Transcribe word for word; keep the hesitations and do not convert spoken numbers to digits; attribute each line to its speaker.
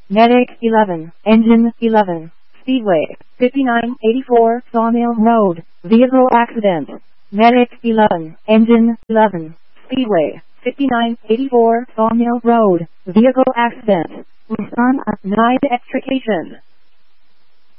Speaker 1: Medic eleven, Engine eleven, Speedway, fifty-nine eighty-four Sawmill Road, Vehicle Accident. Medic eleven, Engine eleven, Speedway, fifty-nine eighty-four Sawmill Road, Vehicle Accident. Respond at nine extrication.